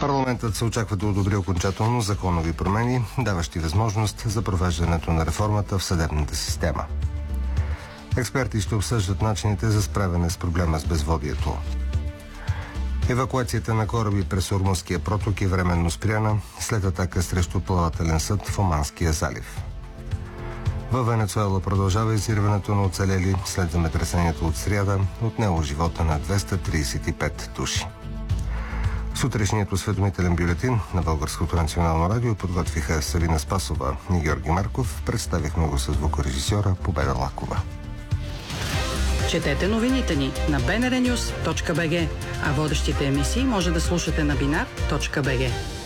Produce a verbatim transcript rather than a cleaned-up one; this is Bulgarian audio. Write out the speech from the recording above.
Парламентът се очаква да одобри окончателно законови промени, даващи възможност за провеждането на реформата в съдебната система. Експерти ще обсъждат начините за справяне с проблема с безводието. Евакуацията на кораби през Ормузския проток е временно спряна след атака срещу плавателен съд в Оманския залив. Във Венецуела продължава издирването на оцелели след земетресението от сряда, отнело живота на двеста тридесет и пет души. Сутрешният осведомителен бюлетин на Българското национално радио подготвиха Савина Спасова и Георги Марков. Представихме го с звукорежисьора Победа Лакова. Четете новините ни на би ен ар нюз точка би джи, а водещите емисии може да слушате на бинар точка би джи.